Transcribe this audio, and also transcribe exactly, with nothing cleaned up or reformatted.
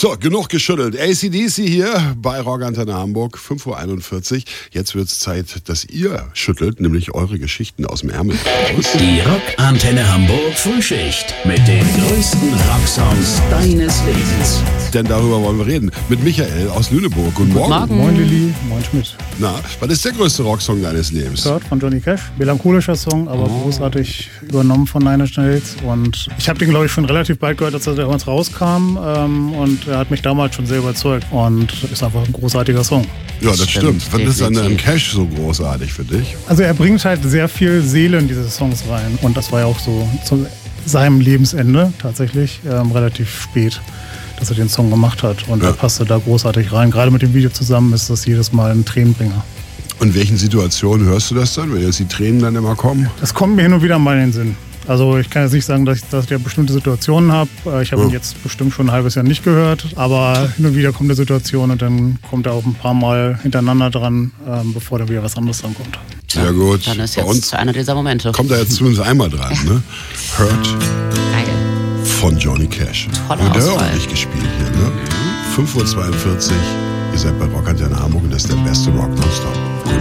So, genug geschüttelt. A C D C hier bei Rockantenne Hamburg, fünf Uhr einundvierzig. Jetzt wird es Zeit, dass ihr schüttelt, nämlich eure Geschichten aus dem Ärmel. Die Rockantenne Hamburg Frühschicht mit den größten Rocksongs deines Lebens. Denn darüber wollen wir reden. Mit Michael aus Lüneburg. Guten Morgen. Morgen. Moin Lilly, moin Schmidt. Na, was ist der größte Rocksong deines Lebens? Third von Johnny Cash. Melancholischer Song, aber oh. großartig übernommen von Nine Inch Nails. Und ich habe den, glaube ich, schon relativ bald gehört, als er damals rauskam. Ähm, und er hat mich damals schon sehr überzeugt. Und ist einfach ein großartiger Song. Ja, das stimmt. Was ist an einem Cash so großartig für dich? Also er bringt halt sehr viel Seele in diese Songs rein. Und das war ja auch so zu seinem Lebensende tatsächlich ähm, relativ spät, dass er den Song gemacht hat. Und ja. er passte da großartig rein. Gerade mit dem Video zusammen ist das jedes Mal ein Tränenbringer. Und in welchen Situationen hörst du das dann, wenn jetzt die Tränen dann immer kommen? Das kommt mir hin und wieder mal in den Sinn. Also ich kann jetzt nicht sagen, dass ich, dass ich ja bestimmte Situationen habe. Ich habe ja. ihn jetzt bestimmt schon ein halbes Jahr nicht gehört. Aber hin und wieder kommt eine Situation und dann kommt er auch ein paar Mal hintereinander dran, ähm, bevor dann wieder was anderes dran kommt. Sehr gut. Dann ist Bei jetzt uns einer dieser Momente. Kommt er jetzt zumindest einmal dran, ne? Hurt Geil. von Johnny Cash. Toller Und der Auswahl. hat auch nicht gespielt hier, ne? fünf Uhr zweiundvierzig. Ihr seid bei Rockantenne Hamburg und das ist der beste Rock nonstop.